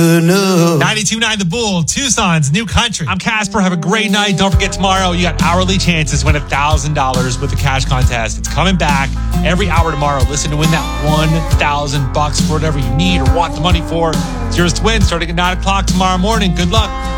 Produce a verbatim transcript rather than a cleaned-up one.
ninety-two point nine The Bull, Tucson's new country. I'm Casper. Have a great night. Don't forget tomorrow, you got hourly chances to win one thousand dollars with the cash contest. It's coming back every hour tomorrow. Listen to win that one thousand bucks for whatever you need or want the money for. It's yours to win starting at nine o'clock tomorrow morning. Good luck.